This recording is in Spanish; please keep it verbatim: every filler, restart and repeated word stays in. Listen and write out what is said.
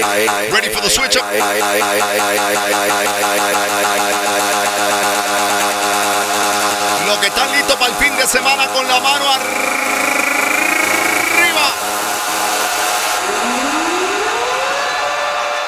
Ready for the switch up. Los que están listos para el fin de semana con la mano arriba.